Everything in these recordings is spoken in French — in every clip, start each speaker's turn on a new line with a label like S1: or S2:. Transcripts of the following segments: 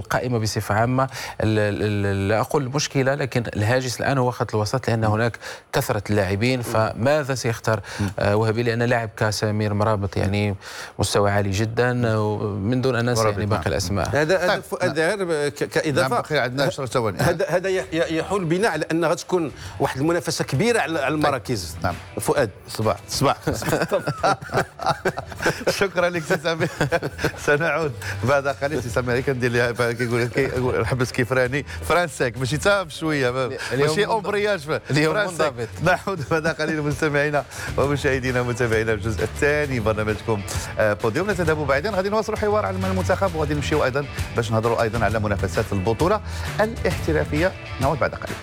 S1: القائمة بصفة عامة. لا أقول المشكلة، لكن الهاجس الآن هو خط الوسط، لأن هناك كثرة اللاعبين. فماذا سيختار وهبي؟ لأن لاعب كسمير مرابط يعني مستوى عالي جدا، ومن دون أن ننسى يعني باقي الأسماء.
S2: هذا فؤاد كإضافة
S3: عندنا 10 ثواني.
S2: هذا يحول بنا على أن غتكون واحد المنافسة كبيرة على المراكز.
S3: نعم
S2: فؤاد
S3: صباح شكرا لك سي سمير. سنعود بعد قليل. سي سمير كندير لها كيقول حبس كيفراني فرانسيك ماشي تاب شويه ماشي اومبرياج اليوم منضبط. نعود بعد قليل مستمعينا ومشاهدينا متابعينا الجزء الثاني برنامجكم بوديوم. نتذهب بعيدا، غادي نواصلوا حوار على المنتخب، وغادي نمشيو ايضا باش نهضروا ايضا على منافسات البطوله الاحترافيه. نعود بعد قليل.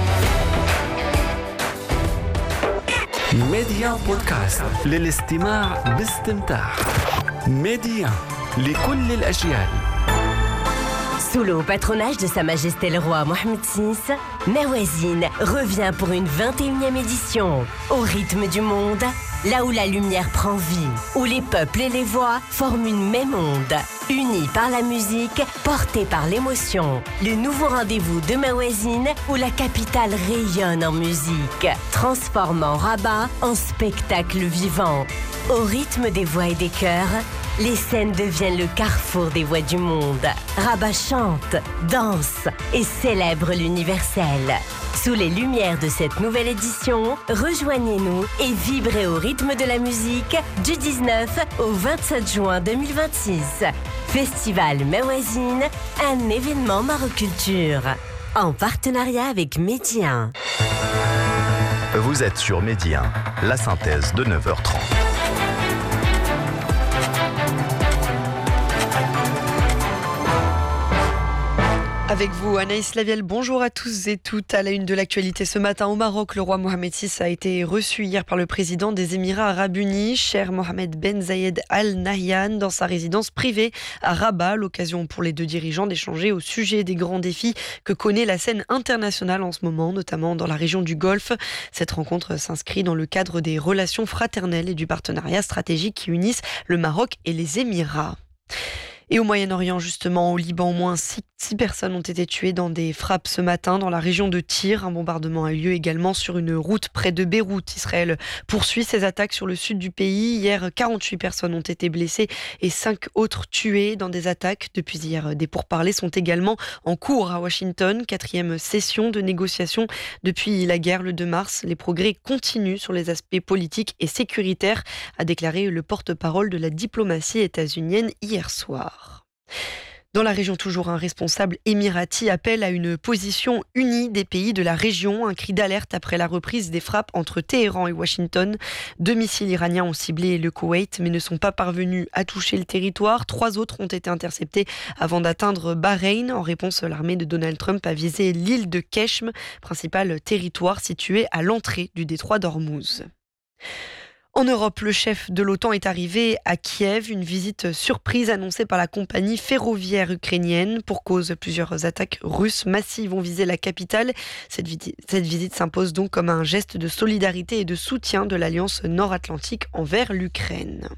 S4: ميديا بودكاست للاستماع باستمتاع. ميديا لكل الأجيال.
S5: Sous le patronage de Sa Majesté le Roi Mohamed VI, Mawazine revient pour une 21e édition. Au rythme du monde, là où la lumière prend vie, où les peuples et les voix forment une même onde. Unis par la musique, portés par l'émotion. Le nouveau rendez-vous de Mawazine, où la capitale rayonne en musique, transformant Rabat en spectacle vivant. Au rythme des voix et des chœurs, les scènes deviennent le carrefour des voix du monde. Rabat chante, danse et célèbre l'universel. Sous les lumières de cette nouvelle édition, rejoignez-nous et vibrez au rythme de la musique du 19 au 27 juin 2026. Festival Mawazine, un événement Maroculture. En partenariat avec Média.
S6: Vous êtes sur Média, la synthèse de 9h30.
S7: Avec vous, Anaïs Lavielle, bonjour à tous et toutes. À la une de l'actualité ce matin au Maroc, le roi Mohamed VI a été reçu hier par le président des Émirats Arabes Unis, Cheikh Mohamed Ben Zayed Al Nahyan, dans sa résidence privée à Rabat. L'occasion pour les deux dirigeants d'échanger au sujet des grands défis que connaît la scène internationale en ce moment, notamment dans la région du Golfe. Cette rencontre s'inscrit dans le cadre des relations fraternelles et du partenariat stratégique qui unissent le Maroc et les Émirats. Et au Moyen-Orient, justement, au Liban, au moins 6 personnes ont été tuées dans des frappes ce matin dans la région de Tyr. Un bombardement a eu lieu également sur une route près de Beyrouth. Israël poursuit ses attaques sur le sud du pays. Hier, 48 personnes ont été blessées et 5 autres tuées dans des attaques. Depuis hier, des pourparlers sont également en cours à Washington. 4e session de négociation depuis la guerre le 2 mars. Les progrès continuent sur les aspects politiques et sécuritaires, a déclaré le porte-parole de la diplomatie états-unienne hier soir. Dans la région toujours, un responsable émirati appelle à une position unie des pays de la région. Un cri d'alerte après la reprise des frappes entre Téhéran et Washington. 2 missiles iraniens ont ciblé le Koweït mais ne sont pas parvenus à toucher le territoire. 3 autres ont été interceptés avant d'atteindre Bahreïn. En réponse, l'armée de Donald Trump a visé l'île de Keshm, principal territoire situé à l'entrée du détroit d'Ormuz. En Europe, le chef de l'OTAN est arrivé à Kiev, une visite surprise annoncée par la compagnie ferroviaire ukrainienne. Pour cause, plusieurs attaques russes massives ont visé la capitale. Cette visite s'impose donc comme un geste de solidarité et de soutien de l'Alliance nord-atlantique envers l'Ukraine.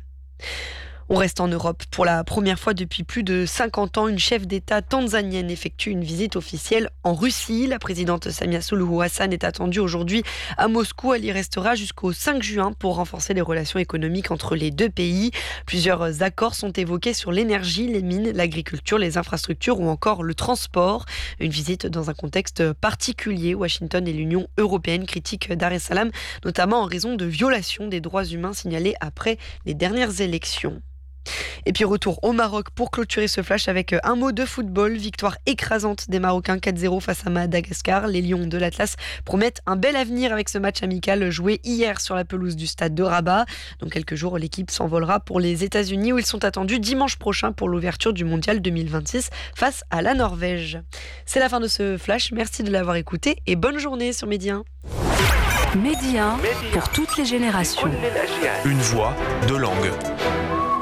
S7: On reste en Europe. Pour la première fois depuis plus de 50 ans, une chef d'État tanzanienne effectue une visite officielle en Russie. La présidente Samia Suluhu Hassan est attendue aujourd'hui à Moscou. Elle y restera jusqu'au 5 juin pour renforcer les relations économiques entre les deux pays. Plusieurs accords sont évoqués sur l'énergie, les mines, l'agriculture, les infrastructures ou encore le transport. Une visite dans un contexte particulier. Washington et l'Union européenne critiquent Dar es Salaam, notamment en raison de violations des droits humains signalées après les dernières élections. Et puis retour au Maroc pour clôturer ce flash avec un mot de football. Victoire écrasante des Marocains 4-0 face à Madagascar. Les Lions de l'Atlas promettent un bel avenir avec ce match amical joué hier sur la pelouse du stade de Rabat. Dans quelques jours, l'équipe s'envolera pour les États-Unis où ils sont attendus dimanche prochain pour l'ouverture du Mondial 2026 face à la Norvège. C'est la fin de ce flash. Merci de l'avoir écouté et bonne journée sur Média.
S4: Média pour toutes les générations.
S6: Une voix, 2 langues.